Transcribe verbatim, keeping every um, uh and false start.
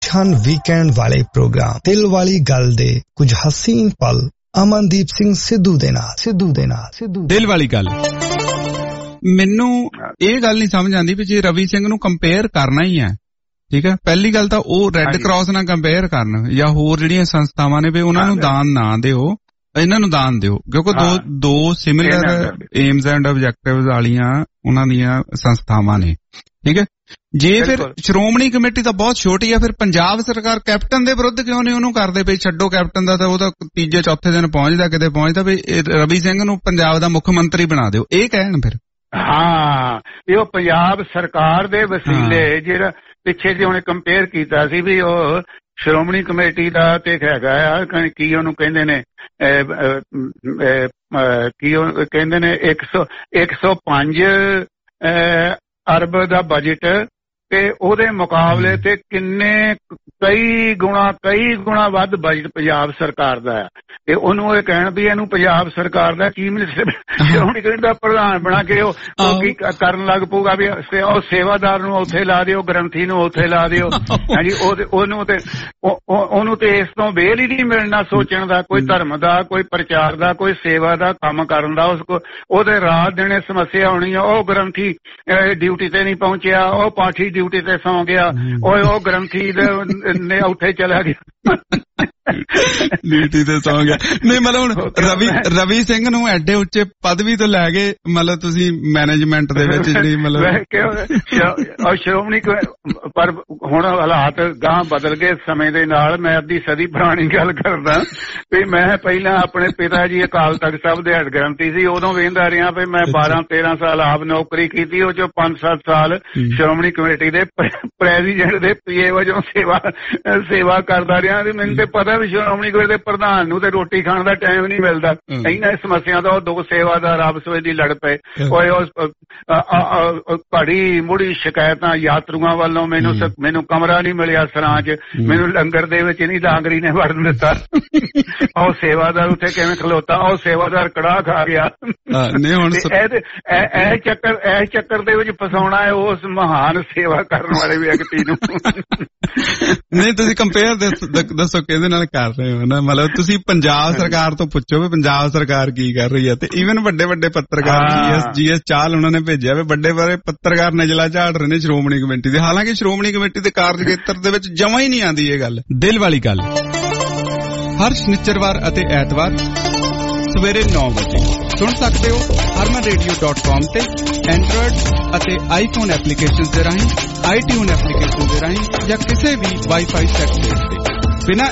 ਪੇਸ਼ ਹਨ ਵੀਕਐਂਡ ਵਾਲੇ ਪ੍ਰੋਗਰਾਮ ਦਿਲ ਵਾਲੀ ਗੱਲ ਦੇ ਕੁਝ ਹਸੀਨ ਪਲ ਅਮਨਦੀਪ ਸਿੰਘ ਸਿੱਧੂ ਦੇ ਨਾਲ ਸਿੱਧੂ ਦੇ ਨਾਲ ਸਿੱਧੂ ਦਿਲ ਵਾਲੀ ਗੱਲ। ਮੈਨੂੰ ਇਹ ਗੱਲ ਨਹੀਂ ਸਮਝ ਆਉਂਦੀ ਵੀ ਜੇ ਰਵੀ ਸਿੰਘ ਨੂੰ ਕੰਪੇਅਰ ਕਰਨਾ ਹੀ ਹੈ, ਠੀਕ ਹੈ, ਪਹਿਲੀ ਗੱਲ ਤਾਂ ਉਹ ਰੈੱਡ ਕਰਾਸ ਨਾਲ ਕੰਪੇਅਰ ਕਰਨ ਜਾਂ ਹੋਰ ਜਿਹੜੀਆਂ ਸੰਸਥਾਵਾਂ ਨੇ ਵੀ ਉਹਨਾਂ ਨੂੰ ਦਾਨ ਨਾ ਦਿਓ, ਇਹਨਾਂ ਨੂੰ ਦਾਨ ਦਿਓ, ਕਿਉਂਕਿ ਦੋ ਦੋ ਸਿਮਿਲਰ ਏਮਸ ਐਂਡ ਆਬਜੈਕਟਿਵਸ ਵਾਲੀਆਂ ਉਹਨਾਂ ਦੀਆਂ ਸੰਸਥਾਵਾਂ ਨੇ, ਠੀਕ ਹੈ। ਜੇ ਫਿਰ ਸ਼੍ਰੋਮਣੀ ਕਮੇਟੀ ਤਾਂ ਬਹੁਤ ਛੋਟੀ ਆ, ਫਿਰ ਪੰਜਾਬ ਸਰਕਾਰ ਕੈਪਟਨ ਦੇ ਵਿਰੁੱਧ ਕਿਉਂ ਨਹੀਂ ਉਹਨੂੰ ਕਰਦੇ ਪਈ? ਛੱਡੋ ਕੈਪਟਨ ਦਾ, ਤਾਂ ਉਹ ਤਾਂ ਤੀਜੇ ਚੌਥੇ ਦਿਨ ਪਹੁੰਚਦਾ ਕਿਤੇ ਪਹੁੰਚਦਾ ਵੀ ਰਵੀ ਸਿੰਘ ਨੂੰ ਪੰਜਾਬ ਦਾ ਮੁੱਖ ਮੰਤਰੀ ਬਣਾ ਦਿਓ, ਇਹ ਕਹਿਣ ਫਿਰ। ਹਾਂ, ਇਹ ਉਹ ਪੰਜਾਬ ਸਰਕਾਰ ਦੇ ਵਸੀਲੇ ਜਿਹੜਾ ਪਿੱਛੇ ਜੇ ਉਹਨੇ ਕੰਪੇਅਰ ਕੀਤਾ ਸੀ ਵੀ ਉਹ ਸ਼੍ਰੋਮਣੀ ਕਮੇਟੀ ਦਾ ਤੇ ਹੈਗਾ ਆ ਕੀ ਉਹਨੂੰ ਕਹਿੰਦੇ ਨੇ, ਕੀ ਉਹ ਕਹਿੰਦੇ ਨੇ ਇੱਕ ਸੌ ਇੱਕ ਸੌ ਪੰਜ ਅਰਬ ਦਾ ਬਜਟ ਤੇ ਉਹਦੇ ਮੁਕਾਬਲੇ ਤੇ ਕਿੰਨੇ ਕਈ ਗੁਣਾ ਕਈ ਗੁਣਾ ਵੱਧ ਬਜਟ ਪੰਜਾਬ ਸਰਕਾਰ ਦਾ ਆ, ਤੇ ਉਹਨੂੰ ਇਹ ਕਹਿਣ ਵੀ ਇਹਨੂੰ ਪੰਜਾਬ ਸਰਕਾਰ ਦਾ ਕੀ ਮਿਨਿਸਟਰ ਸ਼੍ਰੋਮਣੀ ਕਮੇਟੀ ਦਾ ਪ੍ਰਧਾਨ ਬਣਾ ਕੇ ਉਹ ਕੀ ਕਰਨ ਲੱਗ ਪਊਗਾ ਵੀ ਉਹ ਸੇਵਾਦਾਰ ਨੂੰ ਉੱਥੇ ਲਾ ਦਿਓ, ਗ੍ਰੰਥੀ ਨੂੰ ਉੱਥੇ ਲਾ ਦਿਓ। ਹਾਂਜੀ, ਉਹਨੂੰ ਤੇ ਉਹਨੂੰ ਤੇ ਇਸ ਤੋਂ ਵੇਲ ਹੀ ਨਹੀਂ ਮਿਲਣਾ ਸੋਚਣ ਦਾ, ਕੋਈ ਧਰਮ ਦਾ, ਕੋਈ ਪ੍ਰਚਾਰ ਦਾ, ਕੋਈ ਸੇਵਾ ਦਾ ਕੰਮ ਕਰਨ ਦਾ। ਉਸ ਕੋ ਉਹਦੇ ਰਾਤ ਦਿਨੇ ਸਮੱਸਿਆ ਹੋਣੀ ਆ, ਉਹ ਗ੍ਰੰਥੀ ਡਿਊਟੀ ਤੇ ਨਹੀਂ ਪਹੁੰਚਿਆ, ਉਹ ਪਾਠੀ ਡਿਊਟੀ ਤੇ ਸੌਂ ਗਿਆ, ਉਹ ਉਹ ਗ੍ਰੰਥੀ ਨੇ ਉੱਥੇ ਚਲਾ ਗਿਆ ਡਿਊਟੀ ਤੇ ਸੌਂ ਗਿਆ। ਨਹੀਂ ਮਤਲਬ ਹੁਣ ਰਵੀ ਰਵੀ ਸਿੰਘ ਨੂੰ ਐਡੇ ਉੱਚੇ ਪਦਵੀ ਤੋਂ ਲੈ ਕੇ ਮਤਲਬ ਤੁਸੀਂ ਮੈਨੇਜਮੈਂਟ ਦੇ ਵਿੱਚ ਜਿਹੜੀ ਮਤਲਬ ਸ਼੍ਰੋਮਣੀ, ਪਰ ਹੁਣ ਹਾਲਾਤ ਗਾਂ ਬਦਲ ਗਏ ਸਮੇਂ ਦੇ ਨਾਲ। ਮੈਂ ਅੱਧੀ ਸਦੀ ਪੁਰਾਣੀ ਗੱਲ ਕਰਦਾ ਵੀ ਮੈਂ ਪਹਿਲਾਂ ਆਪਣੇ ਪਿਤਾ ਜੀ ਅਕਾਲ ਤਖਤ ਸਾਹਿਬ ਦੇ ਹੈਡ ਗ੍ਰੰਥੀ ਸੀ, ਉਦੋਂ ਵੇਖਦਾ ਰਿਹਾ ਵੀ ਮੈਂ ਬਾਰਾਂ ਤੇਰਾਂ ਸਾਲ ਆਪ ਨੌਕਰੀ ਕੀਤੀ, ਉਹ ਚੋਂ ਪੰਜ ਸੱਤ ਸਾਲ ਸ਼੍ਰੋਮਣੀ ਕਮੇਟੀ ਦੇ ਪ੍ਰੈਜ਼ੀਡੈਂਟ ਦੇ ਪੀਏ ਵਜੋਂ ਸੇਵਾ ਸੇਵਾ ਕਰਦਾ ਰਿਹਾ। ਵੀ ਮੈਨੂੰ ਤੇ ਪਤਾ ਵੀ ਸ਼੍ਰੋਮਣੀ ਕਮੇਟੀ ਦੇ ਪ੍ਰਧਾਨ ਨੂੰ ਤੇ ਰੋਟੀ ਖਾਣ ਦਾ ਟਾਈਮ ਨਹੀਂ ਮਿਲਦਾ। ਇਹਨਾਂ ਸਮੱਸਿਆ ਦਾ ਉਹ ਦੋ ਸੇਵਾਦਾਰ ਆਪਸ ਵਿੱਚ ਹੀ ਲੜ ਪਏ। ਉਹ ਘੜੀ ਮੁੜੀ ਸ਼ਿਕਾਇਤਾਂ ਯਾਤਰੂਆਂ ਵੱਲੋਂ, ਮੈਨੂੰ ਮੈਨੂੰ ਕਮਰਾ ਨਹੀਂ ਮਿਲਿਆ ਸਰਾਂ ਚ, ਮੈਨੂੰ ਲੰਗਰ ਦੇ ਵਿੱਚ ਨਹੀਂ ਲਾਂਗਰੀ ਨੇ ਵੜਨ ਦਿੱਤਾ, ਉਹ ਸੇਵਾਦਾਰ ਉੱਥੇ ਕਿਵੇਂ ਖਲੋਤਾ, ਉਹ ਸੇਵਾਦਾਰ ਕੜਾਹ ਖਾ ਗਿਆ। ਇਹ ਚੱਕਰ ਇਹ ਚੱਕਰ ਦੇ ਵਿੱਚ ਫਸਾਉਣਾ ਹੈ ਉਸ ਮਹਾਨ ਸੇਵਾ ਕਰਨ ਵਾਲੇ ਵਿਅਕਤੀ ਨੂੰ। ਨਹੀਂ ਤੁਸੀਂ ਕੰਪੇਅਰ ਦੱਸੋ ਕਿਹਦੇ ਨਾਲ ਕਰ ਰਹੇ ਹੋ ਨਾ, ਮਤਲਬ ਤੁਸੀਂ ਪੰਜਾਬ ਸਰਕਾਰ ਤੋਂ ਪੁੱਛੋ ਵੀ ਪੰਜਾਬ ਸਰਕਾਰ ਕੀ ਕਰ ਰਹੀ ਹੈ, ਤੇ ਈਵਨ ਵੱਡੇ ਵੱਡੇ ਪੱਤਰਕਾਰ ਜੀਐਸ ਜੀਐਸ ਚਾਹਲ ਉਹਨਾਂ ਨੇ ਭੇਜਿਆ ਵੀ ਵੱਡੇ ਵੱਡੇ ਪੱਤਰਕਾਰ ਨਜਲਾ ਝਾੜ ਰਹੇ ਨੇ ਸ਼੍ਰੋਮਣੀ ਕਮੇਟੀ ਦੇ, ਹਾਲਾਂਕਿ ਸ਼੍ਰੋਮਣੀ ਕਮੇਟੀ ਦੇ ਕਾਰਜ ਖੇਤਰ ਦੇ ਵਿੱਚ ਜਮਾਂ ਹੀ ਨਹੀਂ ਆਉਂਦੀ ਇਹ ਗੱਲ। ਦਿਲ ਵਾਲੀ ਗੱਲ ਹਰ ਸ਼ਨੀਚਰਵਾਰ ਅਤੇ ਐਤਵਾਰ ਸਵੇਰੇ ਨੌ ਵਜੇ ਸੁਣ ਸਕਦੇ ਹੋ ਹਰਮਨ ਰੇਡੀਓ ਡਾਟ ਕਾਮ ਤੇ, ਐਂਡਰੋਇਡ ਅਤੇ ਆਈਫੋਨ ਐਪਲੀਕੇਸ਼ਨ ਦੇ ਰਾਹੀਂ, ਆਈਟਿਊਨ ਐਪਲੀਕੇਸ਼ਨ ਦੇ ਰਾਹੀਂ ਜਾਂ ਕਿਸੇ ਵੀ ਵਾਈਫਾਈ ਸੈਟ ਤੇ ਬਿਨਾਂ